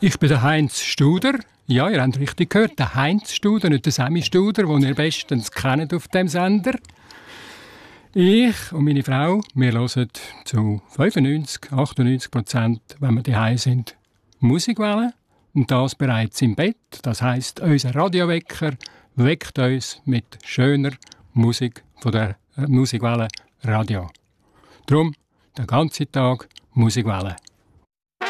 Ich bin der Heinz Studer. Ja, ihr habt richtig gehört, der Heinz Studer, nicht der Sammy Studer, den ihr bestens kennt auf dem Sender. Ich und meine Frau, wir hören zu 95-98%, wenn wir daheim sind, Musikwellen. Und das bereits im Bett. Das heisst, unser Radiowecker weckt uns mit schöner Musik von der Musikwelle Radio. Darum den ganzen Tag Musikwelle.